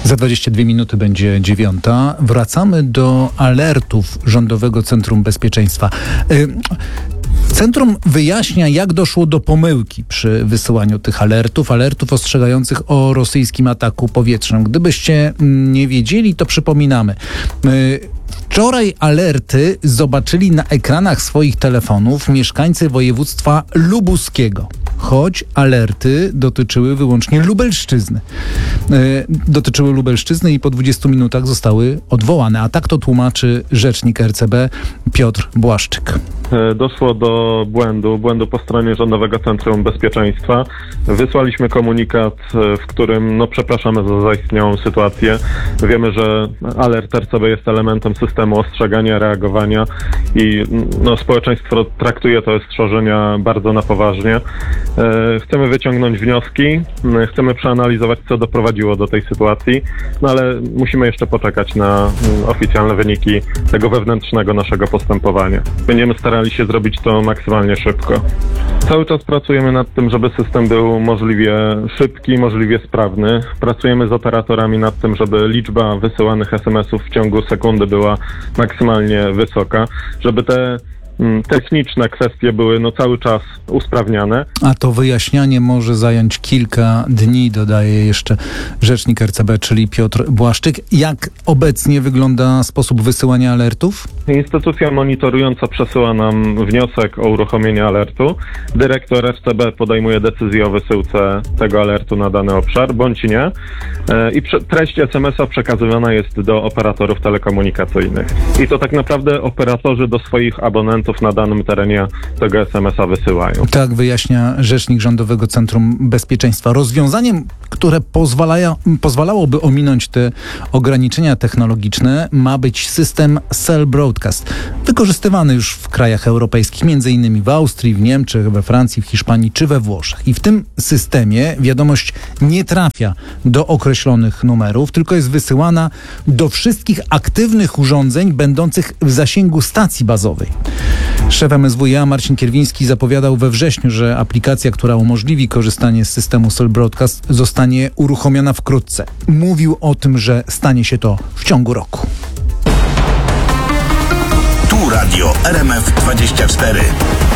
Za 22 minuty będzie 9:00. Wracamy do alertów Rządowego Centrum Bezpieczeństwa. Centrum wyjaśnia, jak doszło do pomyłki przy wysyłaniu tych alertów ostrzegających o rosyjskim ataku powietrznym. Gdybyście nie wiedzieli, to przypominamy. Wczoraj alerty zobaczyli na ekranach swoich telefonów mieszkańcy województwa lubuskiego, choć alerty dotyczyły wyłącznie Lubelszczyzny. I po 20 minutach zostały odwołane. A tak to tłumaczy rzecznik RCB Piotr Błaszczyk. Doszło do błędu po stronie Rządowego Centrum Bezpieczeństwa. Wysłaliśmy komunikat, w którym przepraszamy za zaistniałą sytuację. Wiemy, że alert RCB jest elementem systemu ostrzegania, reagowania i społeczeństwo traktuje te ostrzeżenia bardzo na poważnie. Chcemy wyciągnąć wnioski, chcemy przeanalizować, co doprowadziło do tej sytuacji, ale musimy jeszcze poczekać na oficjalne wyniki tego wewnętrznego naszego postępowania. Będziemy starali się zrobić to maksymalnie szybko. Cały czas pracujemy nad tym, żeby system był możliwie szybki, możliwie sprawny. Pracujemy z operatorami nad tym, żeby liczba wysyłanych SMS-ów w ciągu sekundy była maksymalnie wysoka, żeby te techniczne kwestie były cały czas usprawniane. A to wyjaśnianie może zająć kilka dni, dodaje jeszcze rzecznik RCB, czyli Piotr Błaszczyk. Jak obecnie wygląda sposób wysyłania alertów? Instytucja monitorująca przesyła nam wniosek o uruchomienie alertu. Dyrektor RCB podejmuje decyzję o wysyłce tego alertu na dany obszar, bądź nie. I treść SMS-a przekazywana jest do operatorów telekomunikacyjnych. I to tak naprawdę operatorzy do swoich abonentów na danym terenie tego SMS-a wysyłają. Tak wyjaśnia rzecznik Rządowego Centrum Bezpieczeństwa. Rozwiązaniem, które pozwalałoby ominąć te ograniczenia technologiczne, ma być system Cell Broadcast, wykorzystywany już w krajach europejskich, m.in. w Austrii, w Niemczech, we Francji, w Hiszpanii czy we Włoszech. I w tym systemie wiadomość nie trafia do określonych numerów, tylko jest wysyłana do wszystkich aktywnych urządzeń będących w zasięgu stacji bazowej. Szef MSWiA Marcin Kierwiński zapowiadał we wrześniu, że aplikacja, która umożliwi korzystanie z systemu Cell Broadcast, zostanie uruchomiona wkrótce. Mówił o tym, że stanie się to w ciągu roku. Tu Radio RMF 24.